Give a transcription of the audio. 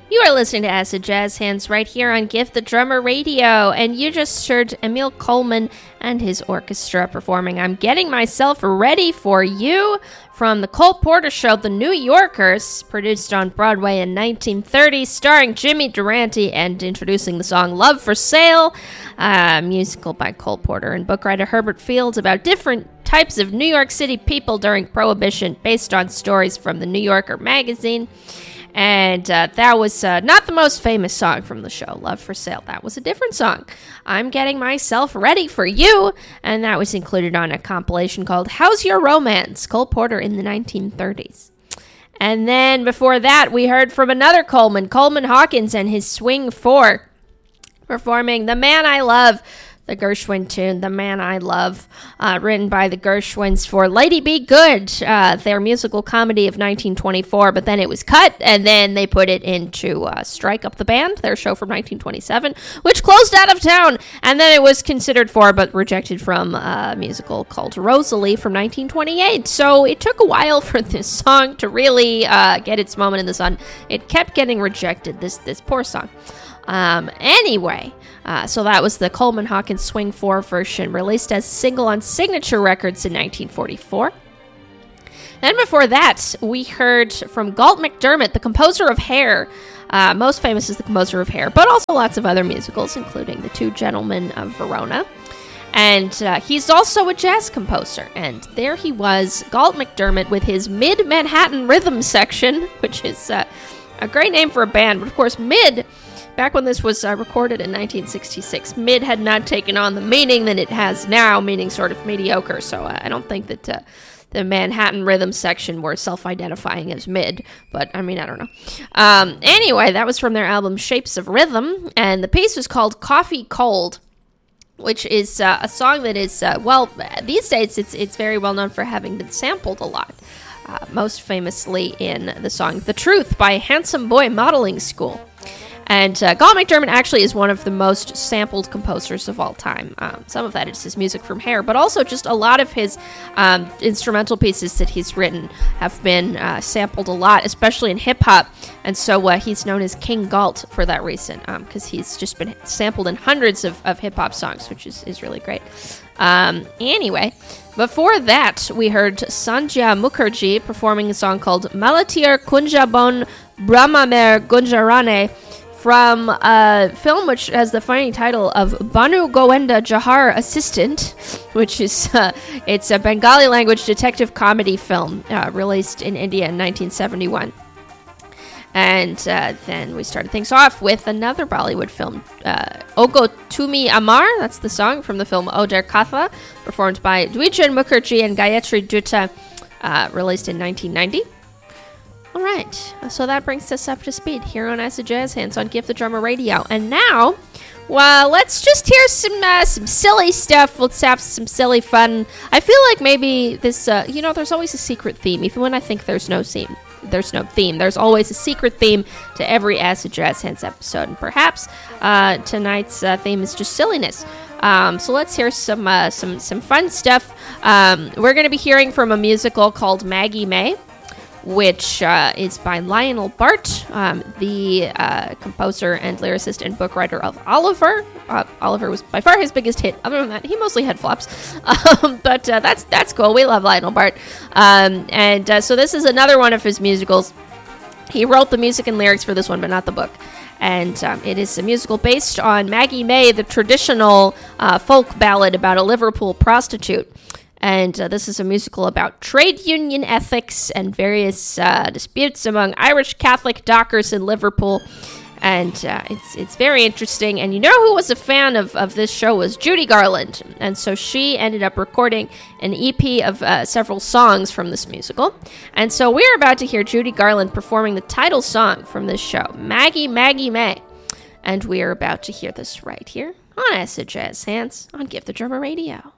You are listening to Acid Jazz Hands right here on Gift the Drummer Radio, and you just heard Emil Coleman and his orchestra performing I'm Getting Myself Ready for You from the Cole Porter show The New Yorkers, produced on Broadway in 1930, starring Jimmy Durante and introducing the song Love for Sale, a musical by Cole Porter and book writer Herbert Fields about different types of New York City people during Prohibition based on stories from the New Yorker magazine. And that was not the most famous song from the show, Love for Sale. That was a different song. I'm Getting Myself Ready for You. And that was included on a compilation called How's Your Romance? Cole Porter in the 1930s. And then before that, we heard from another Coleman Hawkins and his Swing 4, performing The Man I Love, the Gershwin tune, The Man I Love, written by the Gershwins for Lady Be Good, their musical comedy of 1924, but then it was cut, and then they put it into Strike Up the Band, their show from 1927, which closed out of town, and then it was considered for, but rejected from, a musical called Rosalie from 1928, so it took a while for this song to really get its moment in the sun. It kept getting rejected, this poor song. Anyway, so that was the Coleman Hawkins Swing 4 version, released as a single on Signature Records in 1944. Then before that, we heard from Galt MacDermot, the composer of Hair. Most famous as the composer of Hair, but also lots of other musicals, including The Two Gentlemen of Verona. And he's also a jazz composer. And there he was, Galt MacDermot, with his Mid-Manhattan Rhythm Section, which is a great name for a band, but of course, Mid... Back when this was recorded in 1966, mid had not taken on the meaning that it has now, meaning sort of mediocre, so I don't think that the Manhattan Rhythm Section were self-identifying as mid, but I mean, I don't know. Anyway, that was from their album Shapes of Rhythm, and the piece was called Coffee Cold, which is a song that is, well, these days it's very well known for having been sampled a lot. Most famously in the song The Truth by Handsome Boy Modeling School. And Galt MacDermot actually is one of the most sampled composers of all time. Some of that is his music from Hair, but also just a lot of his instrumental pieces that he's written have been sampled a lot, especially in hip-hop. And so he's known as King Galt for that reason, because he's just been sampled in hundreds of hip-hop songs, which is really great. Anyway, before that, we heard Sandhya Mukherjee performing a song called Malatir Kunjabon Brahmamer Gunjarane, from a film which has the funny title of Banu Goenda Jahar Assistant, which is it's a Bengali language detective comedy film released in India in 1971. And then we started things off with another Bollywood film, Ogo Tumi Amar. That's the song from the film Oder Katha, performed by Dvijen Mukherjee and Gayatri Dutta, released in 1990. All right, so that brings us up to speed here on Acid Jazz Hands on Gift the Drummer Radio. And now, well, let's just hear some silly stuff. Let's have some silly fun. I feel like maybe this, there's always a secret theme. Even when I think there's no theme, there's always a secret theme to every Acid Jazz Hands episode. And perhaps tonight's theme is just silliness. So let's hear some fun stuff. We're going to be hearing from a musical called Maggie May, which is by Lionel Bart, the composer and lyricist and book writer of Oliver. Oliver was by far his biggest hit. Other than that, he mostly had flops. But that's cool. We love Lionel Bart. So this is another one of his musicals. He wrote the music and lyrics for this one, but not the book. And it is a musical based on Maggie May, the traditional folk ballad about a Liverpool prostitute. And this is a musical about trade union ethics and various disputes among Irish Catholic dockers in Liverpool. And it's very interesting. And you know who was a fan of this show was Judy Garland. And so she ended up recording an EP of several songs from this musical. And so we're about to hear Judy Garland performing the title song from this show, Maggie, Maggie May. And we're about to hear this right here on Acid Jazz Hands on Gift the Drummer Radio.